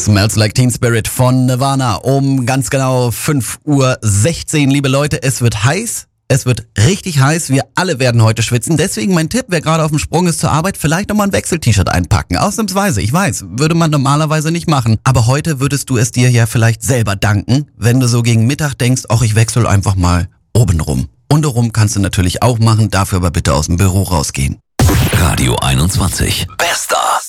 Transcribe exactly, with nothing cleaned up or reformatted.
Smells Like Teen Spirit von Nirvana um ganz genau fünf Uhr sechzehn. Liebe Leute, es wird heiß. Es wird richtig heiß. Wir alle werden heute schwitzen. Deswegen mein Tipp, wer gerade auf dem Sprung ist zur Arbeit, vielleicht nochmal ein Wechsel-T-Shirt einpacken. Ausnahmsweise. Ich weiß, würde man normalerweise nicht machen. Aber heute würdest du es dir ja vielleicht selber danken, wenn du so gegen Mittag denkst, ach, ich wechsle einfach mal oben rum. Untenrum kannst du natürlich auch machen, dafür aber bitte aus dem Büro rausgehen. Radio einundzwanzig. Bester.